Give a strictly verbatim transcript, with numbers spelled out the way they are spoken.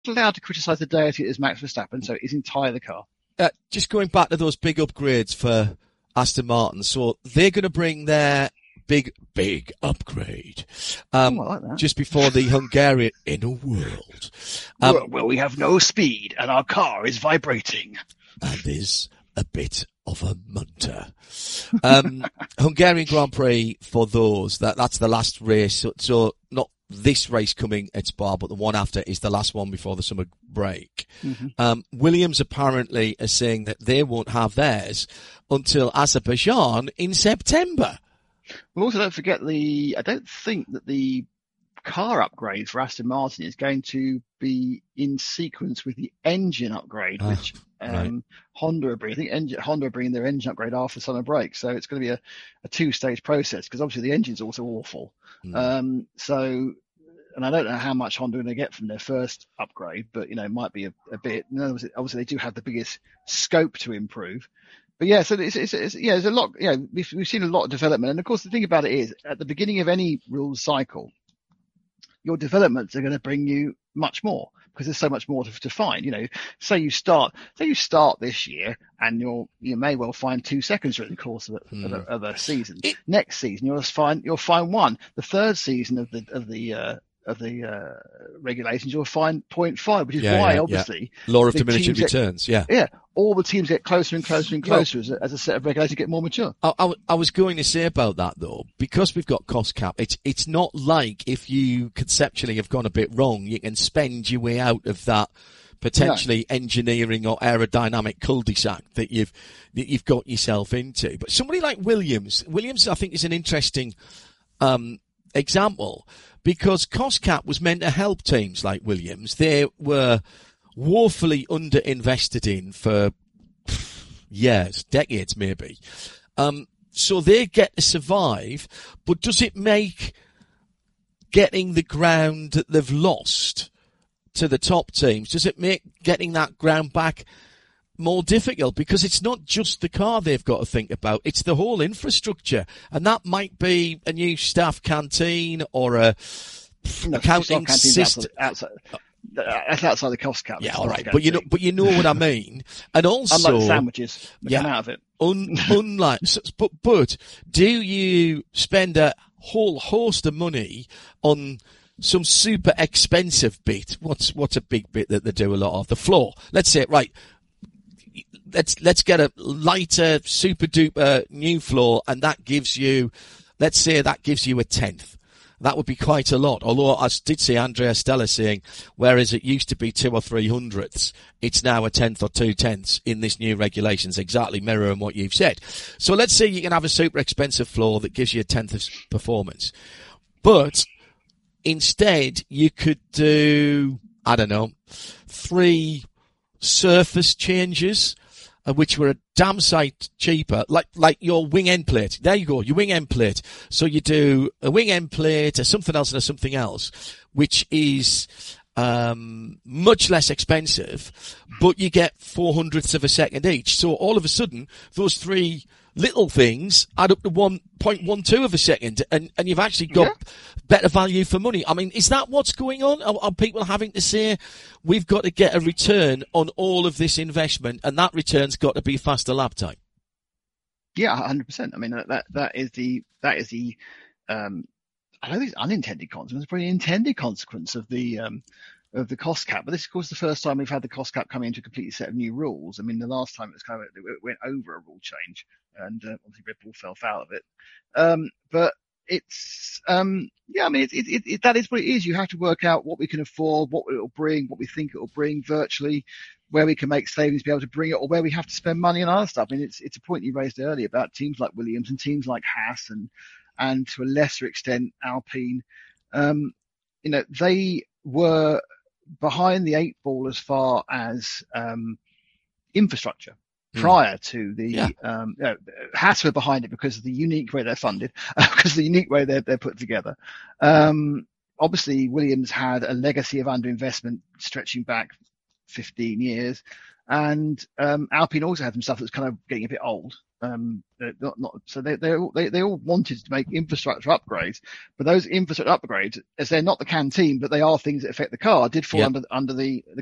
allowed to criticise the deity that is Max Verstappen, so it's entirely the car. Uh, just going back to those big upgrades for Aston Martin, so they're going to bring their big, big upgrade um, oh, I like that. just before the Hungarian inner world. Um, well, well, we have no speed, and our car is vibrating. And is a bit of a munter. Um, Hungarian Grand Prix for those, that that's the last race, so, so not this race coming at Spa, but the one after is the last one before the summer break. Mm-hmm. Um, Williams apparently are saying that they won't have theirs until Azerbaijan in September. Well, also don't forget the, I don't think that the car upgrade for Aston Martin is going to be in sequence with the engine upgrade, which oh, um, right. Honda are bringing. I think engine, Honda are bringing their engine upgrade after summer break. So it's going to be a, a two-stage process because obviously the engine's also awful. Mm. Um, so, and I don't know how much Honda are going to get from their first upgrade, but, you know, it might be a, a bit. Obviously, obviously, they do have the biggest scope to improve. But yeah, so it's, it's, it's yeah, there's a lot. Yeah, we've, we've seen a lot of development, and of course, the thing about it is, at the beginning of any rules cycle, your developments are going to bring you much more because there's so much more to, to find. You know, say you start, say you start this year, and you'll you may well find two seconds during the course of a, hmm. of a, of a season. It, Next season, you'll find you'll find one. The third season of the of the uh, of the uh, regulations, you'll find zero point five, which is yeah, why yeah, obviously yeah. law of diminishing returns. Get, yeah, yeah. All the teams get closer and closer and closer well, as, a, as a set of regulations get more mature. I, I, I was going to say about that though, because we've got cost cap, it's it's not like if you conceptually have gone a bit wrong, you can spend your way out of that potentially no. engineering or aerodynamic cul-de-sac that you've that you've got yourself into. But somebody like Williams, Williams, I think is an interesting um example because cost cap was meant to help teams like Williams. They were woefully underinvested in for years, decades maybe. Um, so they get to survive, but does it make getting the ground that they've lost to the top teams, does it make getting that ground back more difficult? Because it's not just the car they've got to think about, it's the whole infrastructure. And that might be a new staff canteen or a no, accounting system. Outside, outside. That's outside the cost cap. Yeah, all right, but you know, but you know what I mean. And also, unlike the sandwiches that yeah, come out of it. Un, unlike, but but do you spend a whole host of money on some super expensive bit? What's what's a big bit that they do a lot of? The floor. Let's say, right. Let's let's get a lighter, super duper new floor, and that gives you, let's say that gives you a tenth. That would be quite a lot. Although I did see Andrea Stella saying, whereas it used to be two or three hundredths, it's now a tenth or two tenths in this new regulations, exactly mirroring what you've said. So let's say you can have a super expensive floor that gives you a tenth of performance. But instead you could do, I don't know, three surface changes, Uh, which were a damn sight cheaper, like like your wing end plate. There you go, your wing end plate. So you do a wing end plate, a something else and a something else, which is um much less expensive, but you get four hundredths of a second each. So all of a sudden, those three little things add up to one point one two of a second, and, and you've actually got yeah. better value for money. I mean, is that what's going on? Are, are people having to say, we've got to get a return on all of this investment, and that return's got to be faster lap time? Yeah, one hundred percent. I mean, that that is the, that is the, um, I don't think it's unintended consequence, it's probably an intended consequence of the, um, of the cost cap. But this is, of course, the first time we've had the cost cap come into a completely set of new rules. I mean, the last time it was kind of, it went over a rule change, and uh, obviously Red Bull fell foul of it. Um, but it's, um, yeah, I mean, it, it, it, that is what it is. You have to work out what we can afford, what it'll bring, what we think it'll bring virtually, where we can make savings, be able to bring it, or where we have to spend money on other stuff. I mean, it's, it's a point you raised earlier about teams like Williams and teams like Haas and, and to a lesser extent, Alpine. Um, you know, they were behind the eight ball as far as, um, infrastructure. Prior to the, yeah. um, you know, Haas were behind it because of the unique way they're funded, because of the unique way they're, they're put together. Um, obviously Williams had a legacy of underinvestment stretching back fifteen years. And um, Alpine also had some stuff that's kind of getting a bit old. Um, not, not, so they, they, all, they, they all wanted to make infrastructure upgrades, but those infrastructure upgrades, as they're not the canteen, but they are things that affect the car, did fall yep. under under the, the